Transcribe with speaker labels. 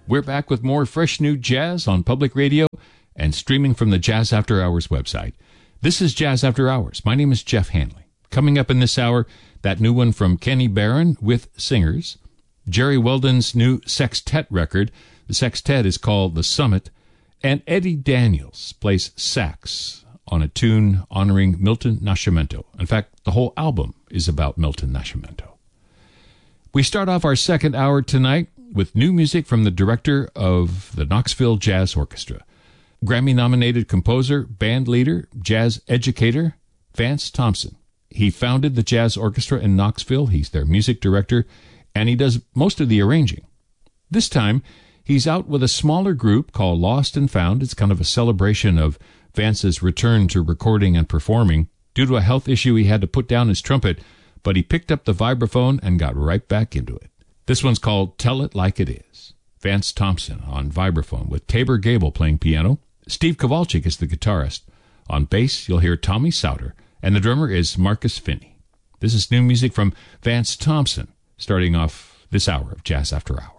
Speaker 1: We're back with more fresh new jazz on public radio and streaming from the Jazz After Hours website. This is Jazz After Hours. My name is Jeff Hanley. Coming up in this hour, that new one from Kenny Barron with Singers, Jerry Weldon's new sextet record. The sextet is called The Summit, and Eddie Daniels plays sax on a tune honoring Milton Nascimento. In fact, the whole album is about Milton Nascimento. We start off our second hour tonight with new music from the director of the Knoxville Jazz Orchestra, Grammy-nominated composer, band leader, jazz educator, Vance Thompson. He founded the Jazz Orchestra in Knoxville. He's their music director, and he does most of the arranging. This time, he's out with a smaller group called Lost and Found. It's kind of a celebration of Vance's return to recording and performing. Due to a health issue, he had to put down his trumpet, but he picked up the vibraphone and got right back into it. This one's called Tell It Like It Is. Vance Thompson on vibraphone with Tabor Gable playing piano. Steve Kowalczyk is the guitarist. On bass, you'll hear Tommy Sauter, and the drummer is Marcus Finney. This is new music from Vance Thompson, starting off this hour of Jazz After Hours.